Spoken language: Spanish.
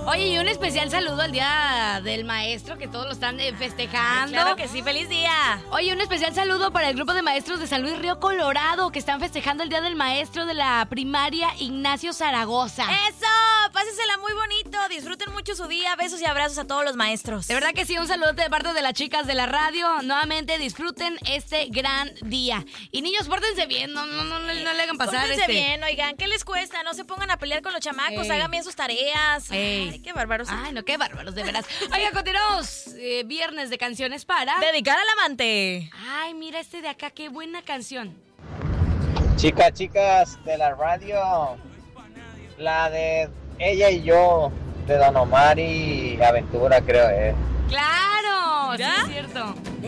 Oye, y un especial saludo al Día del Maestro, que todos lo están festejando. Claro que sí, feliz día. Oye, un especial saludo para el grupo de maestros de San Luis Río Colorado, que están festejando el Día del Maestro de la primaria Ignacio Zaragoza. ¡Eso! Pásensela muy bonito, disfruten mucho su día. Besos y abrazos a todos los maestros. De verdad que sí, un saludo de parte de las chicas de la radio. Nuevamente disfruten este gran día. Y niños, pórtense bien, no le hagan pasar. Pórtense bien, oigan, ¿qué les cuesta? No se pongan a pelear con los chamacos, hagan bien sus tareas. Ay, qué bárbaros. Ay, no, qué bárbaros, de veras. Oiga, continuamos. Viernes de canciones para... Dedicar al amante. Ay, mira este de acá, qué buena canción. Chicas de la radio, la de Ella y Yo, de Don Omar y Aventura, creo, ¡Claro! ¿Ya? Sí, es cierto.